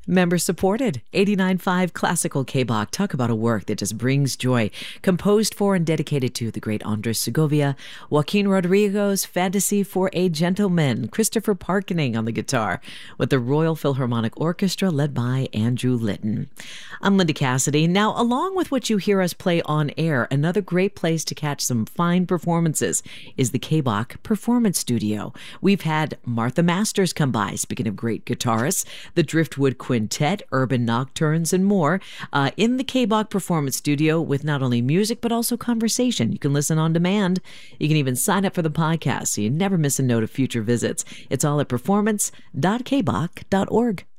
Member supported. 89.5 Classical K-Bach. Talk about a work that just brings joy. Composed for and dedicated to the great Andres Segovia. Joaquin Rodrigo's Fantasy for a Gentleman. Christopher Parkening on the guitar with the Royal Philharmonic Orchestra led by Andrew Litton. I'm Linda Cassidy. Now, along with what you hear us play on air, another great place to catch some fine performances is the K-Bach Performance Studio. We've had Martha Masters come by, speaking of great guitarists, the Driftwood Quintet, Urban Nocturnes, and more in the K-Bach Performance Studio with not only music but also conversation. You can listen on demand. You can even sign up for the podcast so you never miss a note of future visits. It's all at performance.kbach.org.